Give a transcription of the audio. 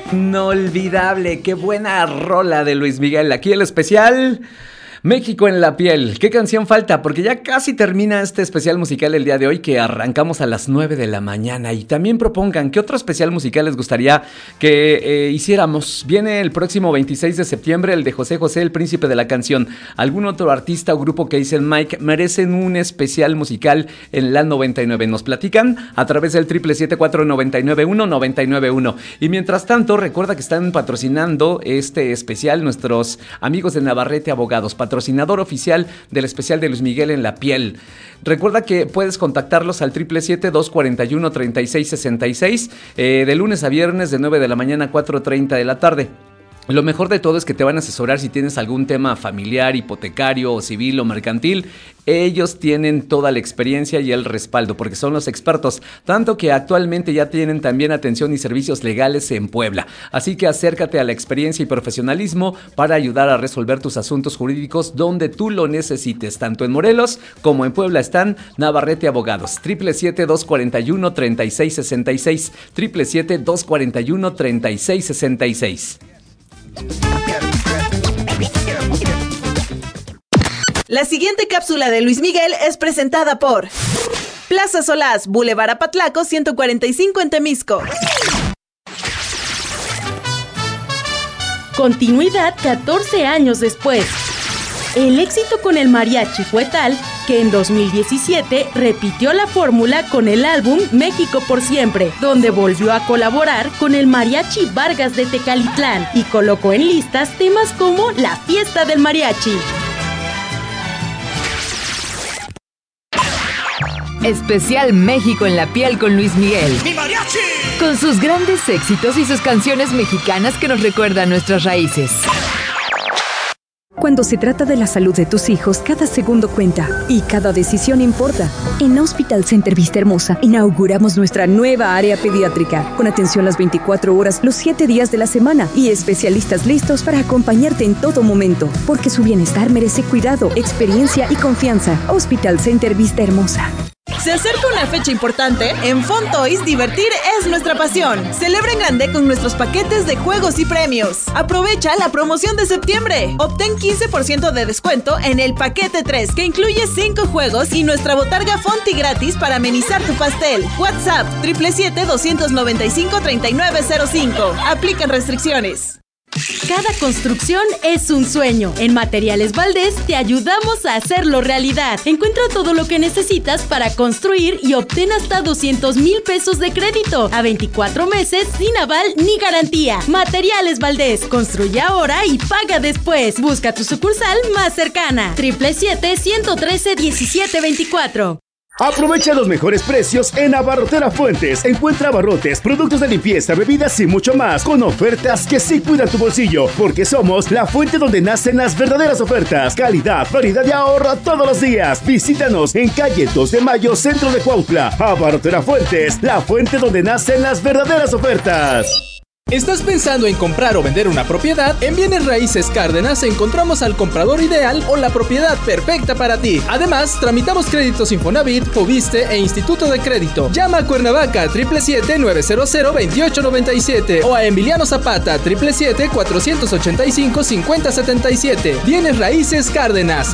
Inolvidable, qué buena rola de Luis Miguel. Aquí el especial México en la piel. ¿Qué canción falta? Porque ya casi termina este especial musical el día de hoy, que arrancamos a las 9 de la mañana. Y también propongan qué otro especial musical les gustaría que hiciéramos. Viene el próximo 26 de septiembre el de José José, el príncipe de la canción. ¿Algún otro artista o grupo que dicen, Mike, merecen un especial musical en la 99? Nos platican a través del 777-499-1991. Y mientras tanto, recuerda que están patrocinando este especial nuestros amigos de Navarrete Abogados, patrocinador oficial del especial de Luis Miguel en la piel. Recuerda que puedes contactarlos al 777-241-3666 de lunes a viernes de 9 de la mañana a 4:30 de la tarde. Lo mejor de todo es que te van a asesorar si tienes algún tema familiar, hipotecario o civil o mercantil. Ellos tienen toda la experiencia y el respaldo porque son los expertos, tanto que actualmente ya tienen también atención y servicios legales en Puebla. Así que acércate a la experiencia y profesionalismo para ayudar a resolver tus asuntos jurídicos donde tú lo necesites. Tanto en Morelos como en Puebla están Navarrete Abogados. 777-241-3666. 777-241-3666. La siguiente cápsula de Luis Miguel es presentada por Plaza Solás, Boulevard Apatlaco 145 en Temisco. Continuidad 14 años después. El éxito con el mariachi fue tal que en 2017 repitió la fórmula con el álbum México por Siempre, donde volvió a colaborar con el Mariachi Vargas de Tecalitlán y colocó en listas temas como La Fiesta del Mariachi. Especial México en la piel con Luis Miguel. ¡Mi mariachi! Con sus grandes éxitos y sus canciones mexicanas que nos recuerdan nuestras raíces. Cuando se trata de la salud de tus hijos, cada segundo cuenta y cada decisión importa. En Hospital Center Vista Hermosa inauguramos nuestra nueva área pediátrica, con atención las 24 horas, los 7 días de la semana y especialistas listos para acompañarte en todo momento, porque su bienestar merece cuidado, experiencia y confianza. Hospital Center Vista Hermosa. Se acerca una fecha importante. En Fontoys, divertir es nuestra pasión. Celebra en grande con nuestros paquetes de juegos y premios. Aprovecha la promoción de septiembre. Obtén 15% de descuento en el paquete 3, que incluye 5 juegos y nuestra botarga Fonti gratis para amenizar tu pastel. WhatsApp 777-295-3905. Aplican restricciones. Cada construcción es un sueño. En Materiales Valdés te ayudamos a hacerlo realidad. Encuentra todo lo que necesitas para construir y obtén hasta 200,000 pesos de crédito a 24 meses sin aval ni garantía. Materiales Valdés. Construye ahora y paga después. Busca tu sucursal más cercana. 777-113-1724. Aprovecha los mejores precios en Abarrotera Fuentes. Encuentra abarrotes, productos de limpieza, bebidas y mucho más, con ofertas que sí cuidan tu bolsillo, porque somos la fuente donde nacen las verdaderas ofertas. Calidad, variedad y ahorro todos los días. Visítanos en calle 2 de Mayo, centro de Cuautla. Abarrotera Fuentes, la fuente donde nacen las verdaderas ofertas. ¿Estás pensando en comprar o vender una propiedad? En Bienes Raíces Cárdenas encontramos al comprador ideal o la propiedad perfecta para ti. Además, tramitamos créditos Infonavit, Fobiste e Instituto de Crédito. Llama a Cuernavaca 777-900-2897 o a Emiliano Zapata 777-485-5077. Bienes Raíces Cárdenas.